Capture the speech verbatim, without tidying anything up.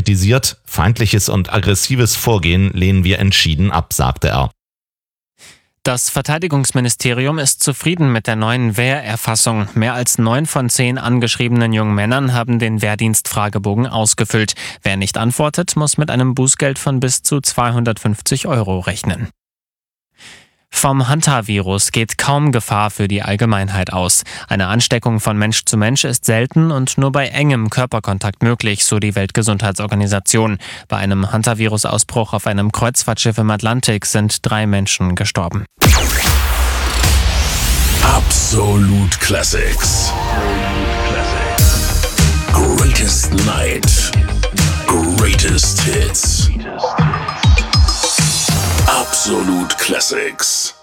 kritisiert. Feindliches und aggressives Vorgehen lehnen wir entschieden ab, sagte er. Das Verteidigungsministerium ist zufrieden mit der neuen Wehrerfassung. Mehr als neun von zehn angeschriebenen jungen Männern haben den Wehrdienstfragebogen ausgefüllt. Wer nicht antwortet, muss mit einem Bußgeld von bis zu zweihundertfünfzig Euro rechnen. Vom Hantavirus geht kaum Gefahr für die Allgemeinheit aus. Eine Ansteckung von Mensch zu Mensch ist selten und nur bei engem Körperkontakt möglich, so die Weltgesundheitsorganisation. Bei einem Hantavirus-Ausbruch auf einem Kreuzfahrtschiff im Atlantik sind drei Menschen gestorben. Absolute Classics. Greatest Night. Greatest Hits. Absolute Classics.